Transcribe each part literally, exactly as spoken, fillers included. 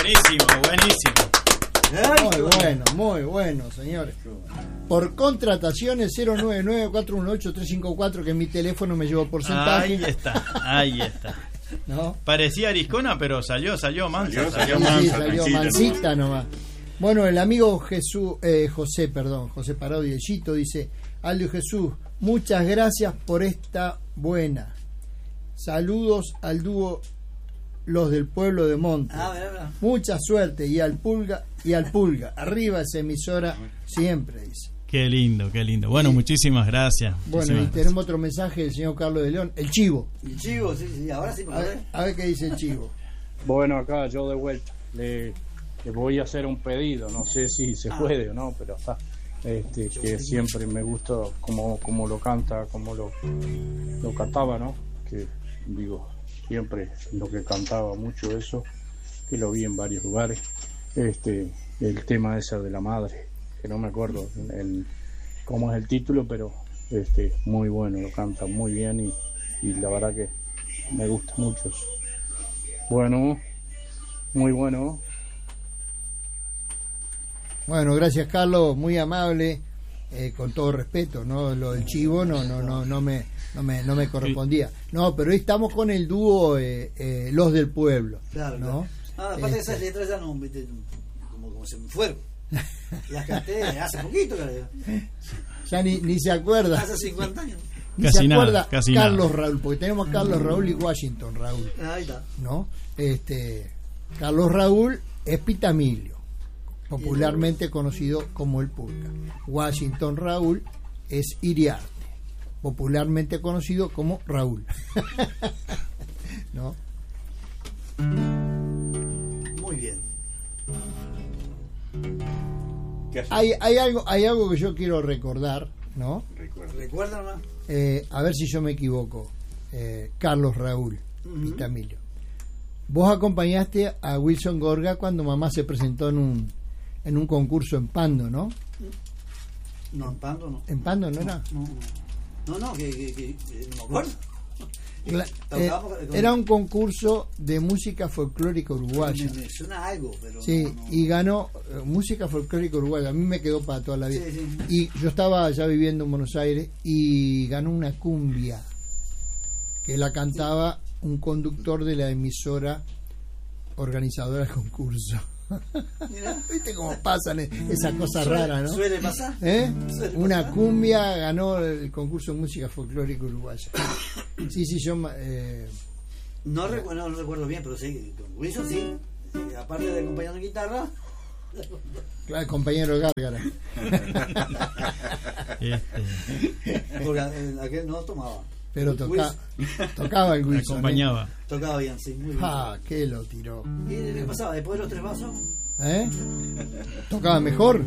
Buenísimo, buenísimo. Muy bueno, muy bueno, señores. Por contrataciones cero nueve nueve cuatro uno ocho tres cinco cuatro, que es mi teléfono, me llevo porcentaje. Ahí está, ahí está. ¿No? Parecía ariscona, pero salió, salió mansa. Salió, Salió, salió mansa. Sí, mansa, salió tranquila, mansita nomás. Bueno, el amigo Jesús, eh, José, perdón, José Parodi de Chito dice: Aldo y Jesús, muchas gracias por esta buena. Saludos al dúo Los del Pueblo de Monte. Ah, verdad, verdad. Mucha suerte y al Pulga y al Pulga. Arriba esa emisora siempre, dice. Qué lindo, qué lindo. Bueno, muchísimas gracias. Bueno, muchísimas y gracias. tenemos otro mensaje del señor Carlos de León, el Chivo. El chivo, sí, sí, ahora sí me A ver, acordé. a ver qué dice el Chivo. Bueno, acá yo de vuelta. Le, le voy a hacer un pedido, no sé si se Ah. puede o no, pero está. Este, que siempre me gusta como, como lo canta, como lo, lo cantaba, ¿no? Que digo, siempre lo que cantaba mucho eso, que lo vi en varios lugares. Este, el tema ese de la madre, que no me acuerdo el, cómo es el título, pero este, muy bueno, lo canta muy bien y, y la verdad que me gusta mucho eso. Bueno, muy bueno. Bueno, gracias Carlos, muy amable, eh, con todo respeto, no lo del Chivo no no no no me no me no me correspondía. No, pero hoy estamos con el dúo eh, eh, Los del Pueblo, Claro, ¿no? claro. Ah, aparte de Este, esas letras ya no, viste, como, como se me fueron. Las canté hace poquito, creo. ya ni, ni se acuerda. Hace cincuenta años. Ni Casi se nada, acuerda casi Carlos nada. Raúl, porque tenemos a Carlos Raúl y Washington Raúl, Ahí está. ¿no? Este, Carlos Raúl es Pitamilio, popularmente conocido como el Pulga. Washington Raúl es Iriarte, popularmente conocido como Raúl. ¿No? Muy bien. ¿Qué haces? Hay, hay algo, hay algo que yo quiero recordar, ¿no? Recuerda. ¿Recuerda nomás? Eh, a ver si yo me equivoco. Eh, Carlos Raúl Ujú. Pitamilio. Vos acompañaste a Wilson Gorga cuando mamá se presentó en un en un concurso en Pando, ¿no? No, en Pando no. ¿En Pando no era? No, no, no, no que, que, que, que no me acuerdo. La- eh, Tocábamos con- era un concurso de música folclórica uruguaya. Me, me suena algo, pero. Sí, no, no. y ganó eh, música folclórica uruguaya. A mí me quedó para toda la vida. Sí, sí. Y yo estaba ya viviendo en Buenos Aires y ganó una cumbia que la cantaba un conductor de la emisora organizadora del concurso. Mira. ¿Viste cómo pasan eh, esas cosas Suele- raras, no? Suele pasar. ¿Eh? Suele Una pasar. cumbia ganó el concurso de música folclórica uruguaya. Sí, sí, yo... eh, No, recu- no, no recuerdo bien, pero sí, con Wilson sí. Eh, aparte de acompañando en guitarra, claro, compañero Gárgara. Este, porque eh, aquel no tomaba. Pero toca, tocaba el me Wilson. ¿eh? acompañaba. Tocaba bien, sí, muy bien. Ah, que lo tiró. ¿Y qué pasaba? Después de los tres vasos, ¿Eh? Tocaba mejor.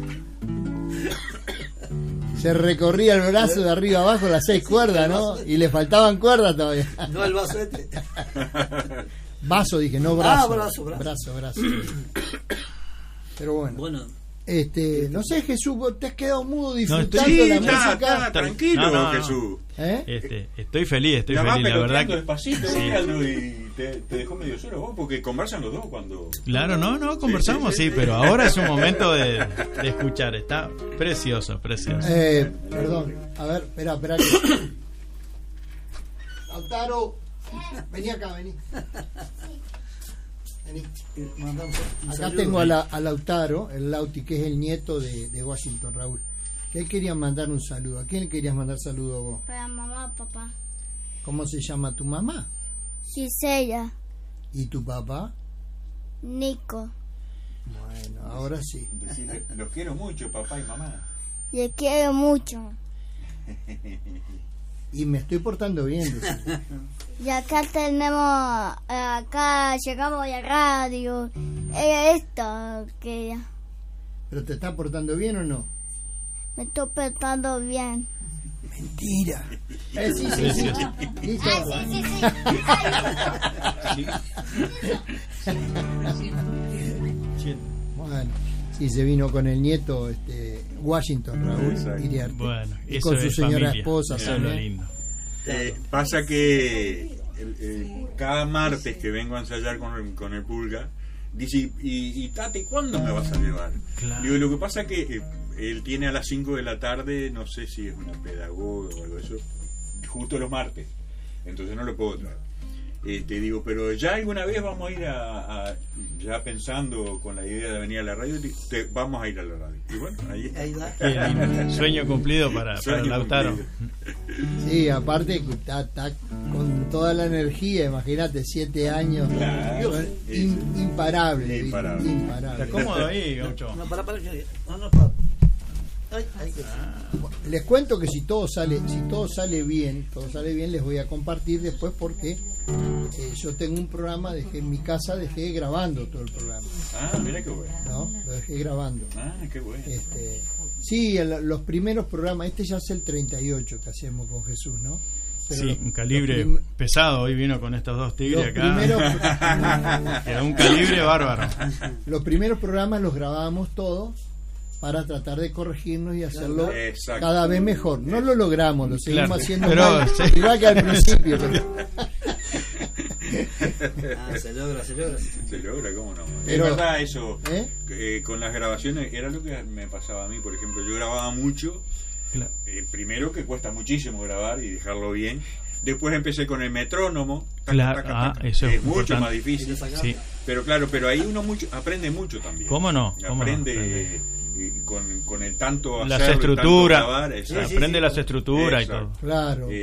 Se recorría el brazo de arriba abajo las seis cuerdas, ¿no? Y le faltaban cuerdas todavía. no el vaso este. Vaso, dije, no brazo. Ah, brazo, brazo. Brazo, brazo. Pero bueno. Bueno, Este, no sé, Jesús, vos te has quedado mudo No, disfrutando estoy- la Sí, está, música. está, tranquilo, No, no, no. Jesús. ¿Eh? Este, estoy feliz, estoy La va feliz, la verdad peloteando que despacito, sí. ¿eh, Aldo? Y te, te dejó medio solo vos, porque conversan los dos cuando... Claro, no, no, conversamos, sí, sí, sí. pero ahora es un momento de, de escuchar. Está precioso, precioso. Eh, perdón, a ver, espera, espera. que- Lautaro, vení acá, vení. Vení. eh, mandamos un Acá saludo. tengo a, la, a Lautaro, el Lauti, que es el nieto de, de Washington Raúl. Que él quería mandar un saludo. ¿A quién le querías mandar saludo vos? Para mamá, papá. ¿Cómo se llama tu mamá? Gisela, ¿Y tu papá? Nico. Bueno, ahora sí. Decirle, los quiero mucho, papá y mamá. Le quiero mucho. Y me estoy portando bien. decirle. Y acá tenemos, acá llegamos a la radio. Era esto que ¿Pero te está portando bien o no? me estoy portando bien. Mentira. Eh, sí, sí, sí. Precioso. Listo. Bueno, sí, se vino con el nieto este, Washington Raúl Exacto. Iriarte. Bueno, y eso con su es señora familia. esposa Eso es lo también. lindo. Eh, pasa que el- el- cada martes que vengo a ensayar con el, con el Pulga, dice, ¿y, y Tati, cuándo me vas a llevar? Claro. Digo, lo que pasa es que eh, él tiene a las cinco de la tarde, no sé si es una pedagoga o algo de eso, justo los martes, entonces no lo puedo traer. Este, digo, pero ya alguna vez vamos a ir a, a ya pensando con la idea de venir a la radio, te, vamos a ir a la radio. Y bueno, ahí, Ahí va. Qué lindo. Sueño cumplido para, para Sueño Lautaro. cumplido. Sí, aparte que está, está con toda la energía, imagínate, siete años, Claro, son sí. in- imparable, Imparable. ¿viste? Imparable. ¿Está cómodo ahí, Gaucho? No, para, para. que- No, no, para. Ay, ay, que- Les cuento que si todo sale, si todo sale bien, todo sale bien, les voy a compartir después porque eh, yo tengo un programa, dejé en mi casa, dejé grabando todo el programa, Ah, mira qué bueno. ¿no? Lo dejé grabando. Ah, qué bueno. Este, sí, el- los primeros programas, este ya es el treinta y ocho que hacemos con Jesús, ¿no? Pero Sí, los- un calibre los prim- pesado. Hoy vino con estos dos tigres los acá. primeros, Era un calibre bárbaro. los primeros programas los grabábamos todos para tratar de corregirnos y hacerlo Exacto. cada vez mejor. No lo logramos, lo seguimos Claro, haciendo pero mal, sí. igual que al principio. Pero, Ah, se logra, se logra. Se logra, cómo no. Pero- es verdad eso. ¿eh? Eh, con las grabaciones era lo que me pasaba a mí, por ejemplo, yo grababa mucho. Claro. Eh, primero que cuesta muchísimo grabar y dejarlo bien. Después empecé con el metrónomo. taca, Claro, taca, ah, taca. eso es mucho importante. más difícil. Sí. Pero claro, pero ahí uno mucho aprende mucho también. ¿Cómo no? ¿Cómo Aprende no? eh, y con, con el tanto Las hacerlo y tanto estructuras. grabar, exacto. Aprende las estructuras y Exacto. todo. Claro. Eh,